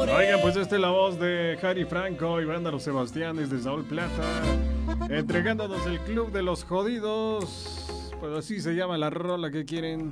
Oigan, pues esta es la voz de Harry Franco y banda Los Sebastianes de Saúl Plata, entregándonos el Club de los Jodidos. Pues así se llama la rola que quieren.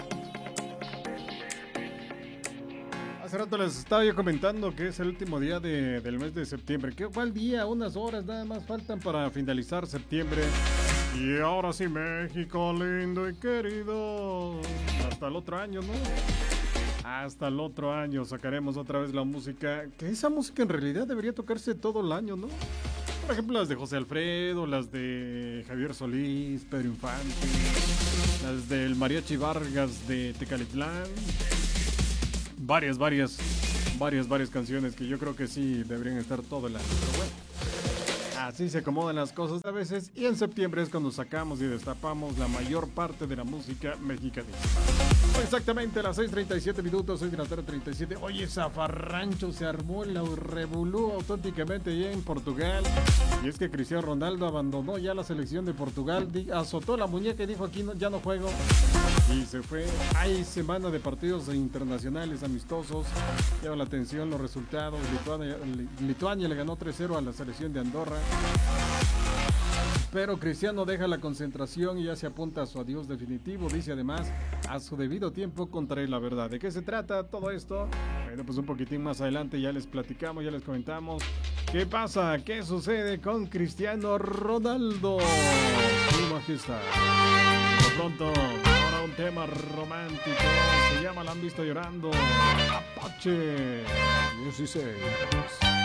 Hace rato les estaba yo comentando que es el último día del mes de septiembre. ¿Cuál día? Unas horas nada más faltan para finalizar septiembre. Y ahora sí, México lindo y querido. Hasta el otro año, ¿no? Hasta el otro año sacaremos otra vez la música. Que esa música en realidad debería tocarse todo el año, ¿no? Por ejemplo, las de José Alfredo, las de Javier Solís, Pedro Infante, las del Mariachi Vargas de Tecalitlán. Varias canciones que yo creo que sí deberían estar todo el año. Pero bueno, así se acomodan las cosas a veces. Y en septiembre es cuando sacamos y destapamos la mayor parte de la música mexicana. Exactamente, a las 6:37 minutos, 6 de la tarde 37. Oye, zafarrancho, se armó la revolú auténticamente ya en Portugal. Y es que Cristiano Ronaldo abandonó ya la selección de Portugal, azotó la muñeca y dijo: aquí no, ya no juego. Y se fue. Hay semana de partidos internacionales amistosos. Llama la atención los resultados. Lituania le ganó 3-0 a la selección de Andorra. Pero Cristiano deja la concentración y ya se apunta a su adiós definitivo. Dice además: a su debido tiempo contaré la verdad. ¿De qué se trata todo esto? Bueno, pues un poquitín más adelante ya les platicamos, ya les comentamos qué pasa, qué sucede con Cristiano Ronaldo. Su majestad. Por pronto, ahora un tema romántico. Se llama La han visto llorando. Apache 16.